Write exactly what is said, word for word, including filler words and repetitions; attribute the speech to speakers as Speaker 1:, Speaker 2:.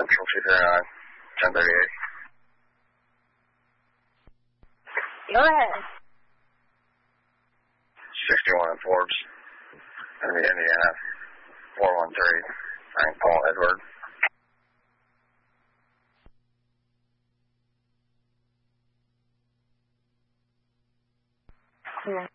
Speaker 1: Central two three nine, ten thirty-eight.
Speaker 2: Go ahead.
Speaker 1: sixty-one in Forbes, Indiana, four one three, Frank Paul Edward.
Speaker 2: Yeah.